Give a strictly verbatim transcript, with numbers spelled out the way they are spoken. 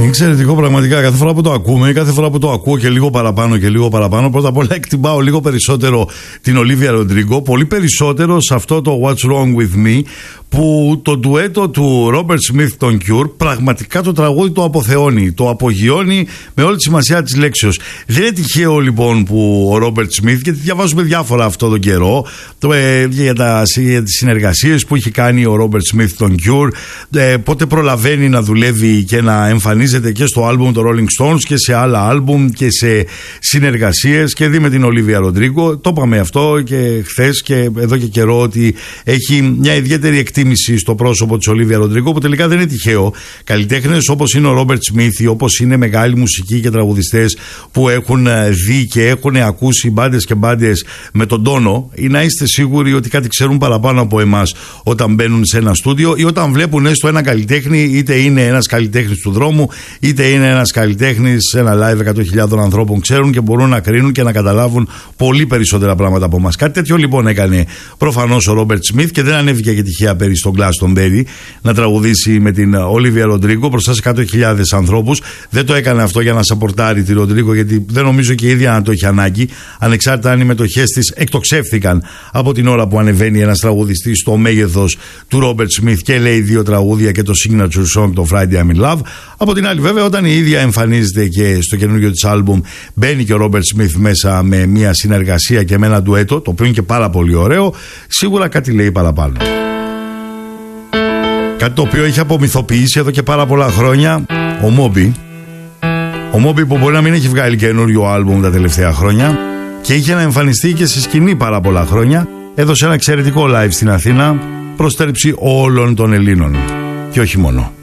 Είναι εξαιρετικό πραγματικά. Κάθε φορά που το ακούμε, κάθε φορά που το ακούω και λίγο παραπάνω και λίγο παραπάνω, πρώτα απ' όλα εκτιμάω λίγο περισσότερο την Ολίβια Ροντρίγκο, πολύ περισσότερο σε αυτό το What's Wrong With Me, που το ντουέτο του Ρόμπερτ Σμιθ τον Cure πραγματικά το τραγούδι το αποθεώνει, το απογειώνει με όλη τη σημασία της λέξεως. Δεν είναι τυχαίο λοιπόν που ο Ρόμπερτ Σμιθ, γιατί διαβάζουμε διάφορα αυτό τον καιρό, το, ε, για, τα, για τις συνεργασίες που έχει κάνει ο Ρόμπερτ Σμιθ τον Cure, ε, πότε προλαβαίνει να δουλεύει και να εμφανίζεται και στο άλμπουμ των Rolling Stones και σε άλλα άλμπουμ και σε συνεργασίες, και δει με την Ολίβια Ροντρίγκο. Το είπαμε αυτό και χθες και εδώ και καιρό, ότι έχει μια ιδιαίτερη εκτίμηση στο πρόσωπο της Ολίβια Ροντρίγκο, που τελικά δεν είναι τυχαίο. Καλλιτέχνες όπως είναι ο Ρόμπερτ Σμιθ ή όπως είναι μεγάλοι μουσικοί και τραγουδιστές που έχουν δει και έχουν ακούσει μπάντες και μπάντες με τον τόνο, ή να είστε σίγουροι ότι κάτι ξέρουν παραπάνω από εμάς όταν μπαίνουν σε ένα στούντιο ή όταν βλέπουν έστω ένα καλλιτέχνη, είτε είναι ένας καλλιτέχνης του δρόμου, είτε είναι ένας καλλιτέχνης σε ένα live εκατό χιλιάδων ανθρώπων. Ξέρουν και μπορούν να κρίνουν και να καταλάβουν πολύ περισσότερα πράγματα από εμάς. Κάτι τέτοιο λοιπόν έκανε προφανώς ο Ρόμπερτ Σμιθ, και δεν ανέβηκε και τυχαία πέρυσι στον Glastonbury να τραγουδήσει με την Ολίβια Ροντρίγκο μπροστά σε εκατό χιλιάδες ανθρώπους. Δεν το έκανε αυτό για να σαπορτάρει τη Ροντρίγκο, γιατί δεν νομίζω και η ίδια να το έχει ανάγκη, ανεξάρτητα αν οι μετοχές της εκτοξεύθηκαν από την ώρα που ανεβαίνει ένας τραγουδιστής στο μέγεθος του Ρόμπερτ Σμιθ και λέει δύο τραγούδια και το signature song, το Friday I'm in Love. Από την άλλη, βέβαια, όταν η ίδια εμφανίζεται και στο καινούργιο της άλμπουμ, μπαίνει και ο Ρόμπερτ Σμιθ μέσα με μια συνεργασία και με ένα ντουέτο, το οποίο είναι και πάρα πολύ ωραίο, σίγουρα κάτι λέει παραπάνω. Κάτι το οποίο έχει απομυθοποιήσει εδώ και πάρα πολλά χρόνια ο Μόμπι. Ο Μόμπι που μπορεί να μην έχει βγάλει καινούριο άλμπουμ τα τελευταία χρόνια και είχε να εμφανιστεί και στη σκηνή πάρα πολλά χρόνια. Έδωσε ένα εξαιρετικό live στην Αθήνα προς στέρψη όλων των Ελλήνων. Και όχι μόνο.